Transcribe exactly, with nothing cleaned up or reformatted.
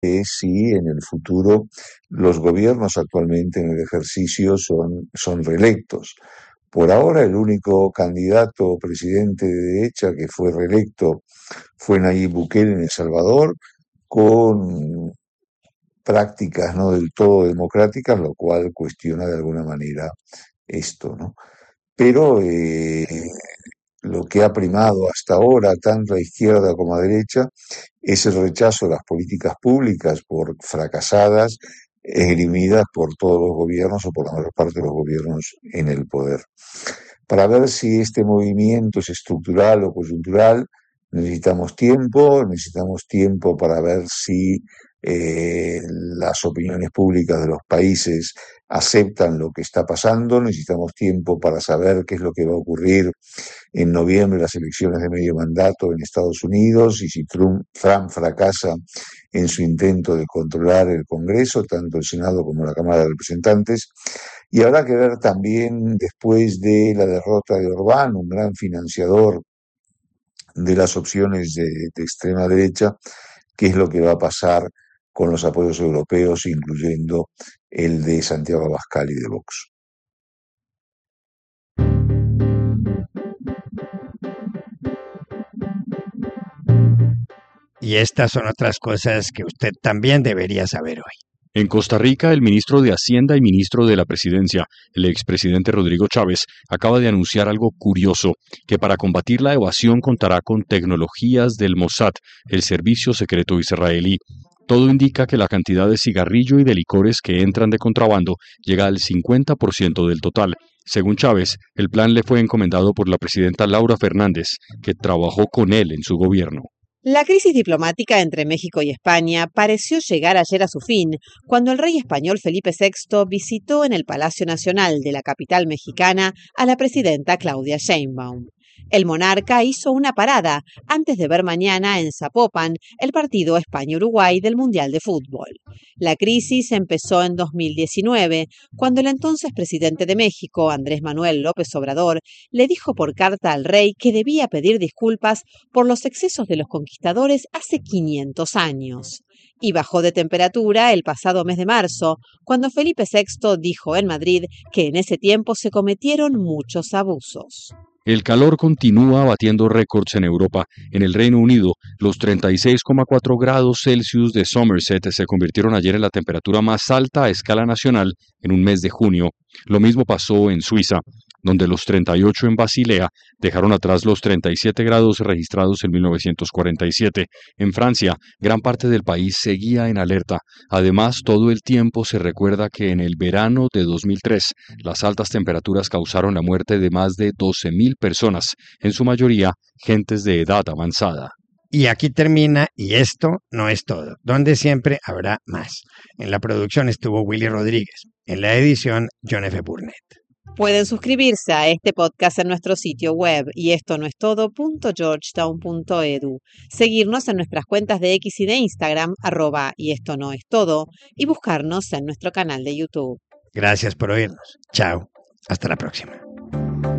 es si en el futuro los gobiernos actualmente en el ejercicio son, son reelectos. Por ahora el único candidato presidente de derecha que fue reelecto fue Nayib Bukele en El Salvador, con prácticas no del todo democráticas, lo cual cuestiona de alguna manera esto, ¿no? Pero eh, lo que ha primado hasta ahora, tanto a izquierda como a derecha, es el rechazo de las políticas públicas por fracasadas, esgrimidas por todos los gobiernos o por la mayor parte de los gobiernos en el poder. Para ver si este movimiento es estructural o coyuntural, necesitamos tiempo, necesitamos tiempo para ver si eh, las opiniones públicas de los países aceptan lo que está pasando, necesitamos tiempo para saber qué es lo que va a ocurrir en noviembre, las elecciones de medio mandato en Estados Unidos, y si Trump, Trump fracasa en su intento de controlar el Congreso, tanto el Senado como la Cámara de Representantes. Y habrá que ver también, después de la derrota de Orbán, un gran financiador de las opciones de, de extrema derecha, qué es lo que va a pasar con los apoyos europeos, incluyendo el de Santiago Abascal y de Vox. Y estas son otras cosas que usted también debería saber hoy. En Costa Rica, el ministro de Hacienda y ministro de la Presidencia, el expresidente Rodrigo Chávez, acaba de anunciar algo curioso, que para combatir la evasión contará con tecnologías del Mossad, el servicio secreto israelí. Todo indica que la cantidad de cigarrillo y de licores que entran de contrabando llega al cincuenta por ciento del total. Según Chávez, el plan le fue encomendado por la presidenta Laura Fernández, que trabajó con él en su gobierno. La crisis diplomática entre México y España pareció llegar ayer a su fin, cuando el rey español Felipe sexto visitó en el Palacio Nacional de la capital mexicana a la presidenta Claudia Sheinbaum. El monarca hizo una parada antes de ver mañana en Zapopan el partido España-Uruguay del Mundial de Fútbol. La crisis empezó en dos mil diecinueve, cuando el entonces presidente de México, Andrés Manuel López Obrador, le dijo por carta al rey que debía pedir disculpas por los excesos de los conquistadores hace quinientos años. Y bajó de temperatura el pasado mes de marzo, cuando Felipe sexto dijo en Madrid que en ese tiempo se cometieron muchos abusos. El calor continúa batiendo récords en Europa. En el Reino Unido, los treinta y seis coma cuatro grados Celsius de Somerset se convirtieron ayer en la temperatura más alta a escala nacional en un mes de junio. Lo mismo pasó en Suiza, donde los treinta y ocho en Basilea dejaron atrás los treinta y siete grados registrados en mil novecientos cuarenta y siete. En Francia, gran parte del país seguía en alerta. Además, todo el tiempo se recuerda que en el verano de dos mil tres, las altas temperaturas causaron la muerte de más de doce mil personas, en su mayoría gentes de edad avanzada. Y aquí termina, y esto no es todo, donde siempre habrá más. En la producción estuvo Willy Rodríguez, en la edición John F. Burnett. Pueden suscribirse a este podcast en nuestro sitio web y esto no es todo punto georgetown punto edu, seguirnos en nuestras cuentas de X y de Instagram, arroba y esto no es todo, y buscarnos en nuestro canal de YouTube. Gracias por oírnos. Chao. Hasta la próxima.